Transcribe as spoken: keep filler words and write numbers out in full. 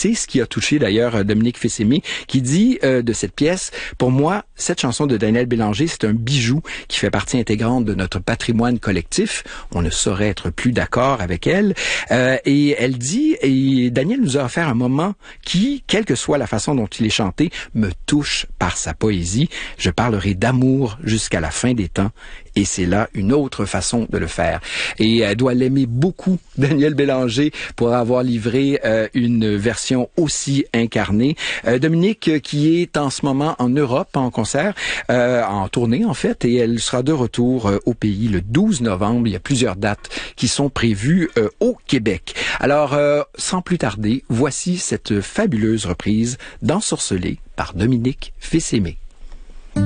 c'est ce qui a touché d'ailleurs Dominique Fils-Aimé, qui dit euh, de cette pièce: pour moi, cette chanson de Danielle Bélanger, c'est un bijou qui fait partie intégrante de notre patrimoine collectif. On ne saurait être plus d'accord avec elle. Euh, et elle dit, et Daniel nous a offert un moment qui, quelle que soit la façon dont il est chanté, me touche par sa poésie. Je parlerai d'amour jusqu'à la fin des temps. Et c'est là une autre façon de le faire. Et elle doit l'aimer beaucoup, Danielle Bélanger, pour avoir livré euh, une version aussi incarnée. Euh, Dominique, euh, qui est en ce moment en Europe, en concert, euh, en tournée en fait, et elle sera de retour euh, au pays le douze novembre. Il y a plusieurs dates qui sont prévues euh, au Québec. Alors, euh, sans plus tarder, voici cette fabuleuse reprise d'Ensorcelé par Dominique Fils-Aimé.